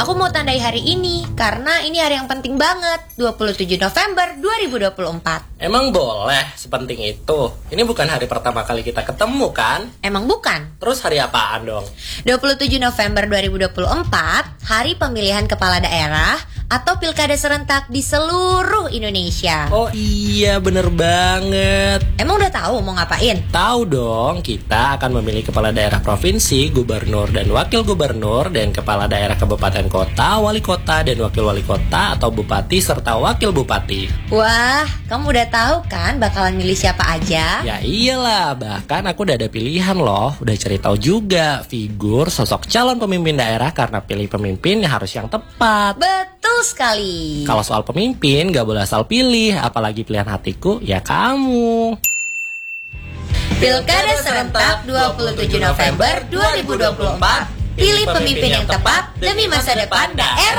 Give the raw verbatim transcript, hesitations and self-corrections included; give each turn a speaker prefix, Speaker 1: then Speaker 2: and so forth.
Speaker 1: Aku mau tandai hari ini karena ini hari yang penting banget, dua puluh tujuh November dua ribu dua puluh empat.
Speaker 2: Emang boleh sepenting itu? Ini bukan hari pertama kali kita ketemu kan?
Speaker 1: Emang bukan?
Speaker 2: Terus hari apaan dong?
Speaker 1: dua puluh tujuh November dua ribu dua puluh empat, hari pemilihan kepala daerah atau pilkada serentak di seluruh Indonesia.
Speaker 2: Oh iya, bener banget.
Speaker 1: Emang udah tahu mau ngapain?
Speaker 2: Tahu dong, kita akan memilih kepala daerah provinsi, gubernur dan wakil gubernur, dan kepala daerah kabupaten kota, wali kota dan wakil wali kota atau bupati serta wakil bupati.
Speaker 1: Wah, kamu udah tahu kan bakalan milih siapa aja?
Speaker 2: Ya iyalah, bahkan aku udah ada pilihan loh. Udah cari tahu juga figur sosok calon pemimpin daerah karena pilih pemimpin harus yang tepat.
Speaker 1: Betul sekali.
Speaker 2: Kalau soal pemimpin gak boleh asal pilih, apalagi pilihan hatiku ya kamu.
Speaker 1: Pilkada serentak dua puluh tujuh November dua ribu dua puluh empat. Pilih pemimpin yang tepat demi masa depan daerah.